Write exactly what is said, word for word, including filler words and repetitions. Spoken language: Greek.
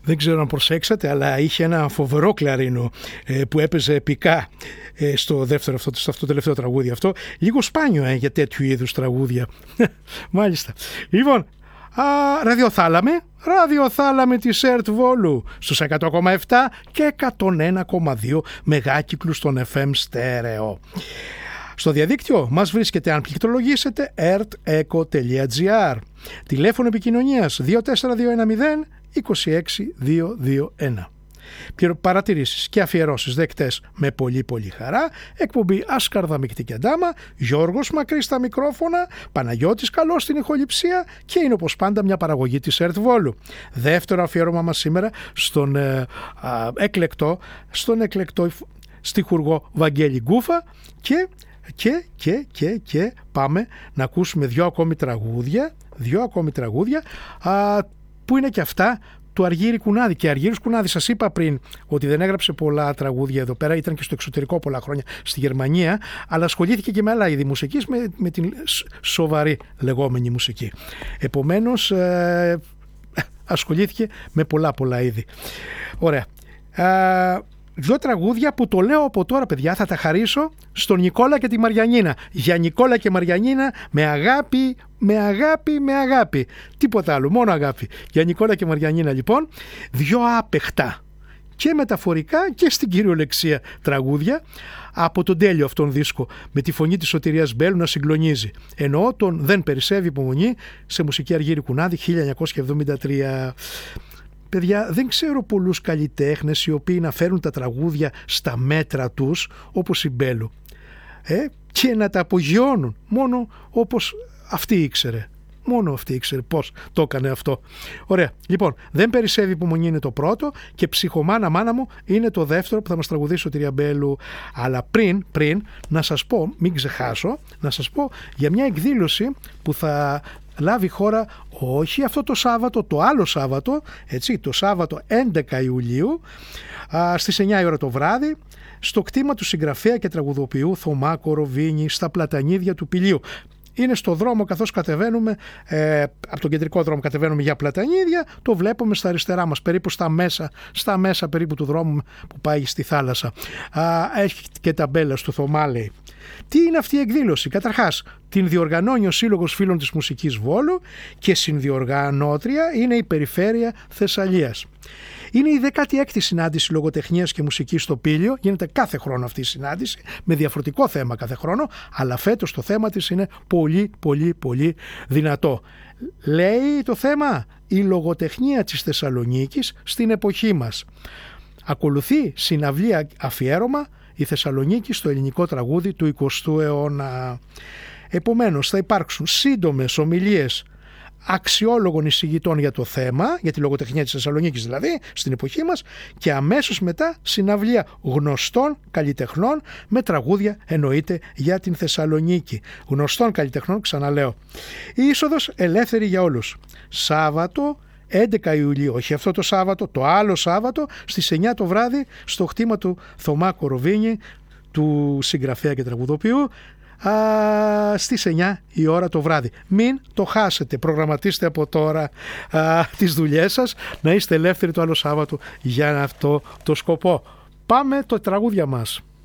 δεν ξέρω αν προσέξατε, αλλά είχε ένα φοβερό κλαρίνο ε, που έπαιζε επικά ε, στο δεύτερο αυτό, στο αυτό τελευταίο τραγούδι αυτό. Λίγο σπάνιο ε, για τέτοιου είδους τραγούδια. Μάλιστα. Λοιπόν, α, ραδιοθάλαμε, ραδιοθάλαμε της ΕΡΤ Βόλου στους εκατό κόμμα επτά και εκατόν ένα κόμμα δύο μεγάκυκλους των εφ εμ στέρεο. Στο διαδίκτυο μας βρίσκεται αν πληκτρολογήσετε ερτ εκο τελεία τζι άρ. Τηλέφωνο επικοινωνίας δύο τέσσερα δύο ένα μηδέν είκοσι έξι διακόσια είκοσι ένα. Παρατηρήσεις και αφιερώσεις δεκτές με πολύ πολύ χαρά. Εκπομπή Άσκαρδα Μικτή και Ντάμα, Γιώργος Μακρύς στα μικρόφωνα, Παναγιώτης Καλός στην ηχοληψία και είναι όπως πάντα μια παραγωγή της ΕΡΤ Βόλου. Δεύτερο αφιέρωμα μας σήμερα στον ε, α, εκλεκτό, στον εκλεκτό στιχουργό Βαγγέλη Γκούφα και, και, και, και, και πάμε να ακούσουμε δύο ακόμη τραγούδια, δύο ακόμη τραγούδια α, που είναι και αυτά του Αργύρη Κουνάδη. Και Αργύρης Κουνάδη, σας είπα πριν ότι δεν έγραψε πολλά τραγούδια εδώ πέρα, ήταν και στο εξωτερικό πολλά χρόνια στη Γερμανία, αλλά ασχολήθηκε και με άλλα είδη μουσικής, με, με την σοβαρή λεγόμενη μουσική. Επομένως ε, ασχολήθηκε με πολλά πολλά είδη. Ωραία. Ε, Δυο τραγούδια που το λέω από τώρα, παιδιά, θα τα χαρίσω στον Νικόλα και τη Μαριανίνα. Για Νικόλα και Μαριανίνα, με αγάπη, με αγάπη, με αγάπη. Τίποτα άλλο, μόνο αγάπη. Για Νικόλα και Μαριανίνα, λοιπόν, δυο άπεχτα και μεταφορικά και στην κυριολεξία τραγούδια από τον τέλειο αυτόν δίσκο με τη φωνή της Σωτηρίας Μπέλου να συγκλονίζει. Εννοώ τον «Δεν περισσεύει υπομονή» σε μουσική Αργύρη Κουνάδη χίλια εννιακόσια εβδομήντα τρία. Παιδιά, δεν ξέρω πολλούς καλλιτέχνες οι οποίοι να φέρουν τα τραγούδια στα μέτρα τους όπως η Μπέλου ε, και να τα απογειώνουν μόνο όπως αυτή ήξερε. Μόνο αυτή ήξερε πώς το έκανε αυτό. Ωραία. Λοιπόν, «Δεν περισσεύει υπομονή» είναι το πρώτο και «Ψυχομάνα μάνα μου» είναι το δεύτερο που θα μας τραγουδήσει η Σωτηρία Μπέλου. Αλλά πριν, πριν να σας πω, μην ξεχάσω, να σας πω για μια εκδήλωση που θα λάβει χώρα όχι αυτό το Σάββατο, το άλλο Σάββατο, έτσι, το Σάββατο έντεκα Ιουλίου α, στις εννιά η ώρα το βράδυ, στο κτήμα του συγγραφέα και τραγουδοποιού Θωμά Κοροβίνη στα Πλατανίδια του Πηλίου. Είναι στο δρόμο καθώς κατεβαίνουμε, ε, από τον κεντρικό δρόμο κατεβαίνουμε για Πλατανίδια, το βλέπουμε στα αριστερά μας, περίπου στα μέσα, στα μέσα περίπου του δρόμου που πάει στη θάλασσα. Α, έχει και ταμπέλα στο Θωμά, λέει. Τι είναι αυτή η εκδήλωση? Καταρχάς, την διοργανώνει ο Σύλλογος Φίλων της Μουσικής Βόλου και συνδιοργανώτρια είναι η Περιφέρεια Θεσσαλίας. Είναι η δέκατη έκτη συνάντηση λογοτεχνίας και μουσικής στο Πήλιο. Γίνεται κάθε χρόνο αυτή η συνάντηση με διαφορετικό θέμα κάθε χρόνο, αλλά φέτος το θέμα της είναι πολύ πολύ πολύ δυνατό. Λέει το θέμα η λογοτεχνία της Θεσσαλονίκης στην εποχή μας. Ακολουθεί συναυλία αφιέρωμα η Θεσσαλονίκη στο ελληνικό τραγούδι του εικοστού αιώνα. Επομένως θα υπάρξουν σύντομες ομιλίες αξιόλογων εισηγητών για το θέμα, για τη λογοτεχνία της Θεσσαλονίκης δηλαδή, στην εποχή μας, και αμέσως μετά συναυλία γνωστών καλλιτεχνών με τραγούδια εννοείται για την Θεσσαλονίκη. Γνωστών καλλιτεχνών, ξαναλέω. Η είσοδος ελεύθερη για όλους. Σάββατο έντεκα Ιουλίου, όχι αυτό το Σάββατο, το άλλο Σάββατο στις εννιά το βράδυ στο κτήμα του Θωμά Κοροβίνη, του συγγραφέα και τραγουδοποιού, α, στις εννιά η ώρα το βράδυ. Μην το χάσετε, προγραμματίστε από τώρα α, τις δουλειές σας, να είστε ελεύθεροι το άλλο Σάββατο για αυτό το σκοπό. Πάμε το τραγούδια μας.